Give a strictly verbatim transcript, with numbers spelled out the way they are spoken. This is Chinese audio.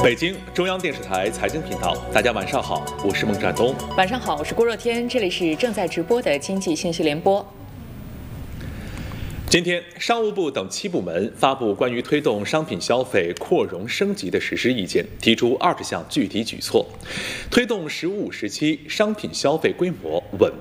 北京中央电视台财经频道，大家晚上好，我是孟占东。 晚上好，我是郭若天，这里是正在直播的经济信息联播。 今天，商务部等七部门发布关于推动商品消费扩容升级的实施意见，提出二十项具体举措，推动“十五”时期商品消费规模稳